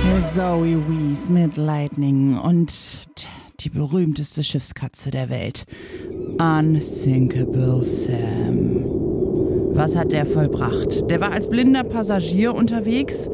Zoe Wees mit Lightning und die berühmteste Schiffskatze der Welt, Unsinkable Sam. Was hat der vollbracht? Der war als blinder Passagier unterwegs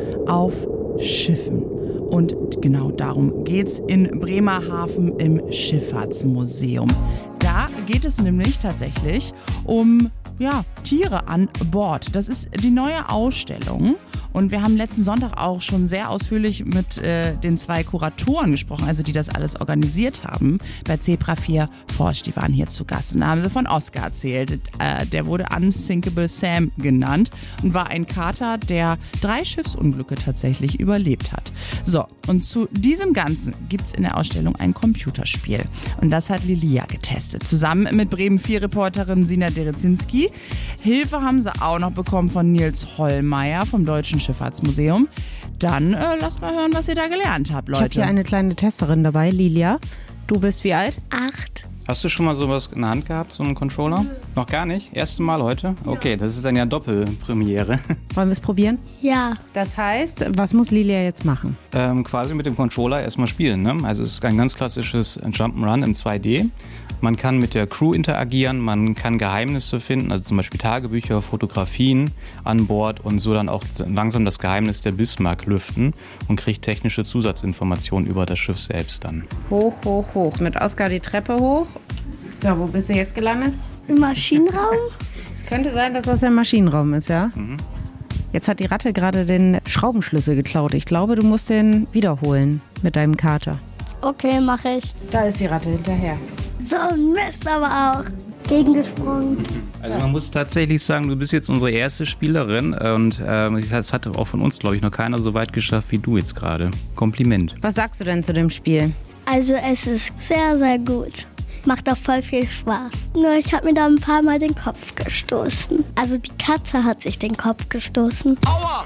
auf Schiffen. Und genau darum geht's in Bremerhaven im Schifffahrtsmuseum. Da geht es nämlich tatsächlich um Tiere an Bord. Das ist die neue Ausstellung. Und wir haben letzten Sonntag auch schon sehr ausführlich mit den 2 Kuratoren gesprochen, also die das alles organisiert haben. Bei Zebra 4 Forsch, die waren hier zu Gast. Und da haben sie von Oscar erzählt. Der wurde Unsinkable Sam genannt und war ein Kater, der 3 Schiffsunglücke tatsächlich überlebt hat. So, und zu diesem Ganzen gibt's in der Ausstellung ein Computerspiel. Und das hat Lilia getestet, zusammen mit Bremen 4-Reporterin Sina Derezinski. Hilfe haben sie auch noch bekommen von Nils Hollmeier vom Deutschen Schifffahrtsmuseum. Dann lasst mal hören, was ihr da gelernt habt, Leute. Ich habe hier eine kleine Testerin dabei, Lilia. Du bist wie alt? 8. Hast du schon mal sowas in der Hand gehabt, so einen Controller? Noch gar nicht? Erste Mal heute? Okay, das ist dann ja Doppelpremiere. Wollen wir es probieren? Ja. Das heißt, was muss Lilia jetzt machen? Quasi mit dem Controller erstmal spielen, ne? Also es ist ein ganz klassisches Jump'n'Run im 2D. Man kann mit der Crew interagieren, man kann Geheimnisse finden, also zum Beispiel Tagebücher, Fotografien an Bord und so dann auch langsam das Geheimnis der Bismarck lüften und kriegt technische Zusatzinformationen über das Schiff selbst dann. Hoch, hoch, hoch. Mit Oskar die Treppe hoch. So, wo bist du jetzt gelandet? Im Maschinenraum? Es könnte sein, dass das der Maschinenraum ist, ja? Mhm. Jetzt hat die Ratte gerade den Schraubenschlüssel geklaut. Ich glaube, du musst den wiederholen mit deinem Kater. Okay, mache ich. Da ist die Ratte hinterher. So ein Mist aber auch. Gegengesprungen. Also man muss tatsächlich sagen, du bist jetzt unsere erste Spielerin und das hat auch von uns, glaube ich, noch keiner so weit geschafft wie du jetzt gerade. Kompliment. Was sagst du denn zu dem Spiel? Also es ist sehr, sehr gut. Macht auch voll viel Spaß. Nur ich habe mir da ein paar Mal den Kopf gestoßen. Also die Katze hat sich den Kopf gestoßen. Aua!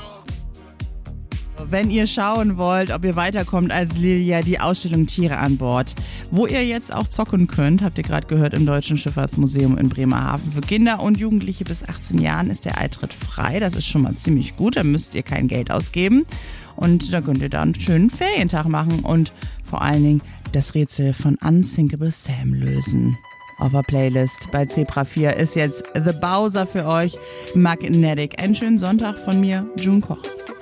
Wenn ihr schauen wollt, ob ihr weiterkommt als Lilia, die Ausstellung Tiere an Bord, wo ihr jetzt auch zocken könnt, habt ihr gerade gehört, im Deutschen Schifffahrtsmuseum in Bremerhaven. Für Kinder und Jugendliche bis 18 Jahren ist der Eintritt frei. Das ist schon mal ziemlich gut, da müsst ihr kein Geld ausgeben. Und da könnt ihr dann einen schönen Ferientag machen und vor allen Dingen das Rätsel von Unsinkable Sam lösen. Auf der Playlist bei Zebra 4 ist jetzt The Bowser für euch, Magnetic. Einen schönen Sonntag von mir, June Koch.